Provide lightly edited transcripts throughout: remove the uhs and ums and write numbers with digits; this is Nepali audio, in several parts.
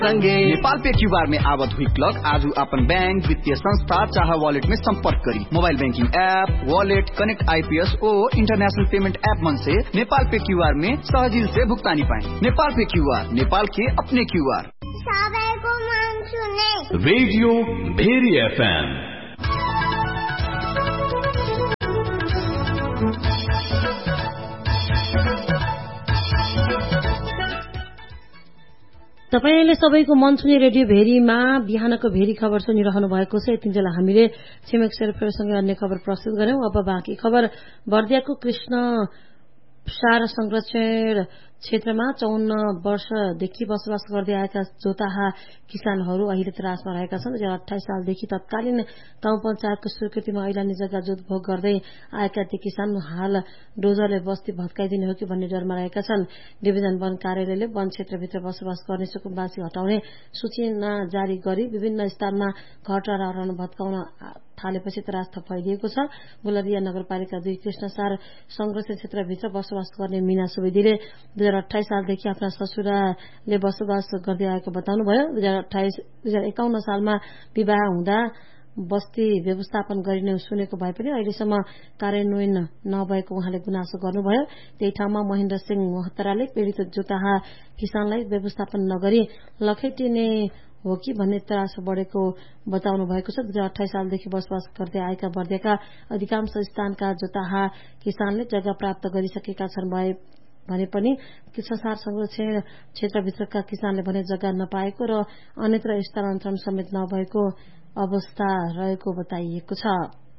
संगे नेपाल पे क्यूआर में आवत हुई क्लॉक आज अपन बैंक वित्तीय संस्था चाहे वॉलेट में संपर्क curry mobile banking app wallet connect IPS और इंटरनेशनल पेमेंट ऐप मन से नेपाल पे क्यूआर में सहजिल से भुगतानी पाए। नेपाल पे क्यूआर नेपाल के अपने क्यूआर। Radio very FM. तपाईले सबैको मन छुने रेडियो भेरीमा बिहानको भेरी खबर सुनिरहनु भएको छ। यतिन्जेल हामीले छिमेक सेरफेरसँगै अन्य खबर प्रस्तुत गर्यौं। अब बाँकी खबर। बर्दियाको कृष्ण सार संरक्षण क्षेत्रमा 54 वर्षदेखि बसोबास गर्दै आएका जोताहा किसानहरू अहिले त्रासमा रहेका छन्। 2028 सालदेखि तत्कालीन गाउँ पञ्चायतको स्वीकृतिमा ऐलानी जग्गा जोतभोग गर्दै आएका ती किसान हाल डोजरले बस्ती भत्काइदिने हो कि भन्ने डरमा रहेका छन्। डिभिजन वन कार्यालयले वन क्षेत्रभित्र बसोबास गर्ने सुकुम्बासी हटाउने सूचना जारी गरी विभिन्न स्थानमा घर र अरण्य भत्काउन थालेपछि त्रास थप फैलिएको छ। बुलरिया नगरपालिका 2 कृष्णसार संरक्षण क्षेत्रभित्र बसोबास गर्ने मीना सुवेदीले 2028 सालदेखि आफ्ना ससुराले बसोबास गर्दै आएको बताउनुभयो। 2051 सालमा विवाह हुँदा बस्ती व्यवस्थापन गरिने सुनेको भए पनि अहिलेसम्म कार्यान्वयन नभएको उहाँले गुनासो गर्नुभयो। त्यही ठाउँमा महेन्द्र सिंह महतराले पीड़ित जोताहा किसानलाई व्यवस्थापन नगरी लखेटिने हो कि भन्ने त्रास बढेको बताउनु भएको छ। 2028 सालदेखि बसोबास गर्दै आएका बर्दियाका अधिकांश स्थानका जोताहा किसानले जग्गा प्राप्त गरिसकेका छन् भने पनि कृष्णसार संरक्षण क्षेत्रभित्रका किसानले भने जग्गा नपाएको र अन्यत्र स्थानान्तरण समेत नभएको अवस्था रहेको बताइएको छ।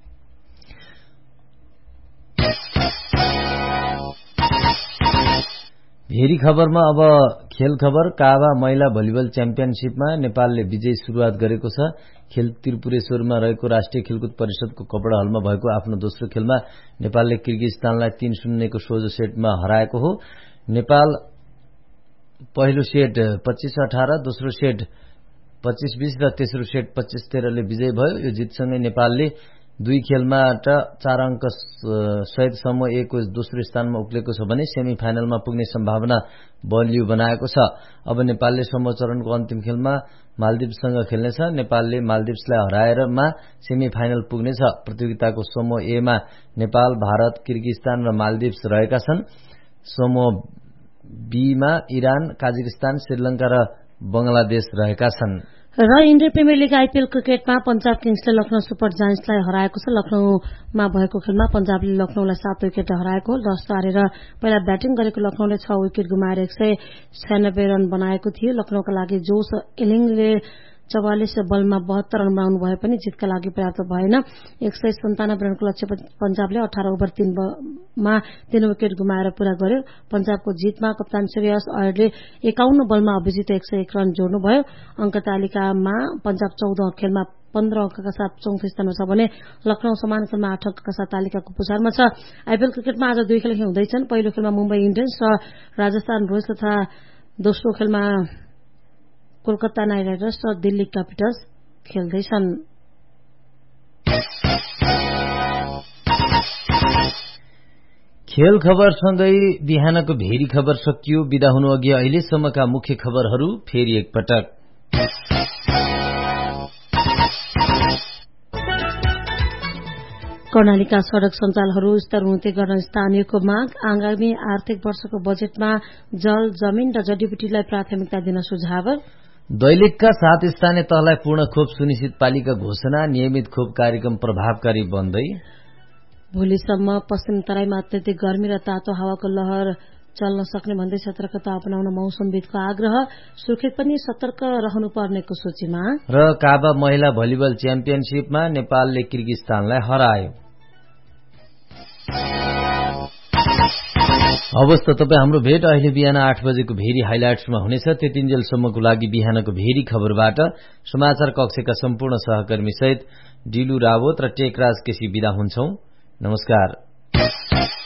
भेरी खबरमा अब खेल खबर। काबा महिला भलिबल च्याम्पियनशिपमा नेपालले विजयी शुरूआत गरेको छ। खेल त्रिपुरेश्वरमा रहेको राष्ट्रिय खेलकुद परिषदको कपडा हलमा भएको आफ्नो दोस्रो खेलमा नेपालले किर्गिस्तानलाई 3-0 को सोझो सेटमा हराएको हो। नेपाल पहिलो सेट 25-18, दोस्रो सेट 25-20 र तेस्रो सेट 25-13 ले विजयी भयो। यो जितसँगै नेपालले 2 खेलबाट 4 अंक सहित समूह A को दोस्रो स्थानमा उक्लेको छ भने सेमी फाइनलमा पुग्ने सम्भावना बलियो बनाएको छ। अब नेपालले समूह चरणको अन्तिम खेलमा मालदिप्ससँग खेल्नेछ। नेपालले मालदिप्सलाई हराएरमा सेमी फाइनल पुग्नेछ। प्रतियोगिताको समूह A मा नेपाल, भारत, किर्गिस्तान र मालदिप्स रहेका छन्। समूह B मा इरान, काजाकिस्तान, श्रीलंका र बंगलादेश रहेका छन्। र इन्डियन प्रिमियर लीग आईपीएल क्रिकेटमा पंजाब किङ्सले लखनऊ सुपर जायन्ट्सलाई हराएको छ। लखनऊमा भएको खेलमा पंजाबले लखनऊलाई 7 विकेट हराएको हो। टस हारेर पहिला ब्याटिङ गरेको लखनऊले 6 विकेट गुमाएर 196 रन बनाएको थियो। लखनऊका लागि जोस एलिङले 44 बलमा 72 रन बनाउनु भए पनि जितका लागि पर्याप्त भएन। 197 रनको लक्ष्य पंजाबले 18 ओभर 3 मा 3 विकेट गुमाएर पूरा गर्यो। पंजाबको जितमा कप्तान श्रेयस अयरले 51 बलमा अभिजित 101 रन जोड्नुभयो। अंक तालिकामा पंजाब 14 खेलमा 15 अंकका साथ चौथो स्थानमा छ भने लखनऊ समान खेलमा 8 अंकका साथ तालिकाको पुछारमा छ। आईपीएल क्रिकेटमा आज 2 खेल हुँदैछन्। पहिलो खेलमा मुम्बई इन्डियन्स र राजस्थान रोयल्स तथा दोस्रो खेलमा कोलकाता नाइट राइडर्स र दिल्ली क्यापिटल्स खेल्दैछन्। खेल खबरसँगै बिहानको भेरी खबर सकियो। बिदा हुनु अघि अहिलेसम्मका मुख्य खबरहरू फेरि एकपटक। कर्णालीका सड़क सञ्जालहरू स्तरोन्नति गर्न स्थानीयको माग। आगामी आर्थिक वर्षको बजेटमा जल, जमिन र जडीबुटीलाई प्राथमिकता दिन सुझाव। दैलेखका 7 स्थानीय तहलाई पूर्ण खोप सुनिश्चित पालिका घोषणा। नियमित खोप कार्यक्रम प्रभावकारी बन्दै। भोलिसम्म पश्चिम तराईमा अत्यधिक गर्मी र तातो हावाको लहर चल्न सक्ने भन्दै सतर्कता अपनाउन मौसमविदको आग्रह। सुर्खेत पनि सतर्क रहनुपर्नेको सूचीमा। र काबा महिला भलिबल च्याम्पियनशिपमा नेपालले किर्गिस्तानलाई हरायो। अवस्था तपाईँ हाम्रो भेट अहिले बिहान 8 बजेको भेरी हाइलाइट्समा हुनेछ। त्यतिन्जेलसम्मको लागि बिहानको भेरी खबरबाट समाचार कक्षका सम्पूर्ण सहकर्मी सहित डिलु रावत र टेकराज केसी बिदा हुन्छौं। नमस्कार।